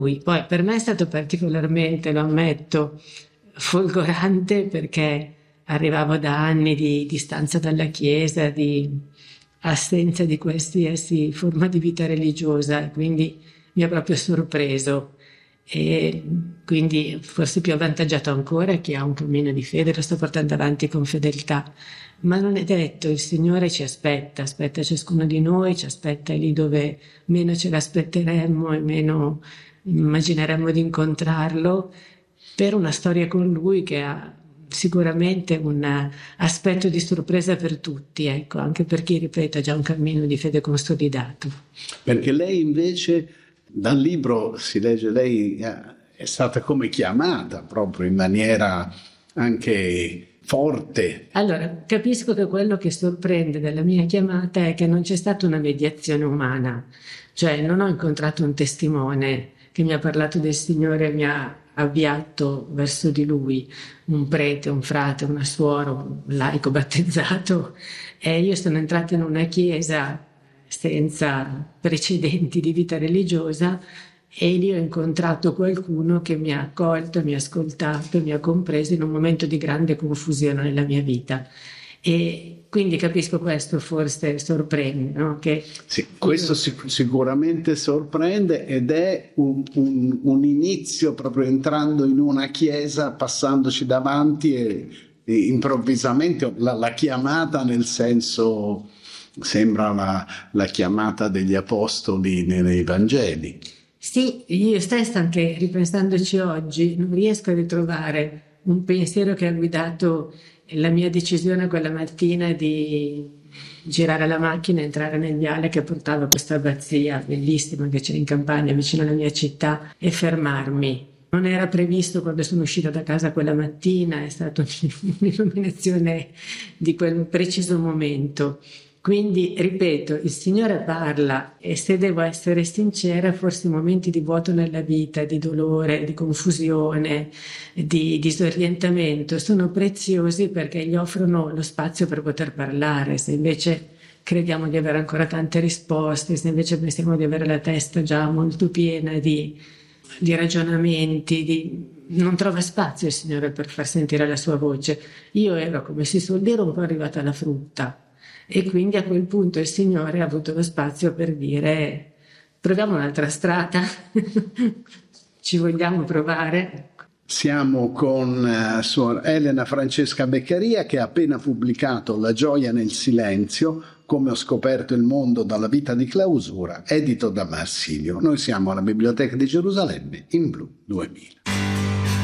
Poi per me è stato particolarmente, lo ammetto, folgorante perché arrivavo da anni di distanza dalla Chiesa, di assenza di qualsiasi forma di vita religiosa, e quindi mi ha proprio sorpreso. E quindi forse più avvantaggiato ancora chi ha un cammino di fede, lo sta portando avanti con fedeltà. Ma non è detto, il Signore ci aspetta, aspetta ciascuno di noi, ci aspetta lì dove meno ce l'aspetteremmo e meno immagineremmo di incontrarlo, per una storia con lui che ha sicuramente un aspetto di sorpresa per tutti, ecco, anche per chi, ripeto, ha già un cammino di fede consolidato. Perché lei invece, dal libro si legge, lei è stata come chiamata proprio in maniera anche forte. Allora, capisco che quello che sorprende della mia chiamata è che non c'è stata una mediazione umana, cioè non ho incontrato un testimone che mi ha parlato del Signore e mi ha avviato verso di Lui, un prete, un frate, una suora, un laico battezzato, e io sono entrata in una chiesa senza precedenti di vita religiosa e lì ho incontrato qualcuno che mi ha accolto, mi ha ascoltato, mi ha compreso in un momento di grande confusione nella mia vita. E quindi capisco questo, forse sorprende, no? Che sì, questo sicuramente sorprende ed è un inizio proprio entrando in una chiesa, passandoci davanti e improvvisamente la chiamata nel senso, sembra la chiamata degli apostoli nei Vangeli. Sì, io stessa anche ripensandoci oggi non riesco a ritrovare un pensiero che ha guidato la mia decisione quella mattina di girare la macchina, entrare nel viale che portava a questa abbazia bellissima che c'è in campagna vicino alla mia città e fermarmi. Non era previsto quando sono uscita da casa quella mattina, è stata un'illuminazione di quel preciso momento. Quindi, ripeto, il Signore parla e se devo essere sincera, forse i momenti di vuoto nella vita, di dolore, di confusione, di disorientamento sono preziosi perché gli offrono lo spazio per poter parlare. Se invece crediamo di avere ancora tante risposte, se invece pensiamo di avere la testa già molto piena di ragionamenti, non trova spazio il Signore per far sentire la sua voce. Io ero, come si suol dire, un po' arrivata alla frutta. E quindi a quel punto il Signore ha avuto lo spazio per dire proviamo un'altra strada, ci vogliamo provare? Siamo con Suor Elena Francesca Beccaria che ha appena pubblicato La gioia nel silenzio, come ho scoperto il mondo dalla vita di clausura, edito da Marsilio. Noi siamo alla Biblioteca di Gerusalemme in Blu 2000.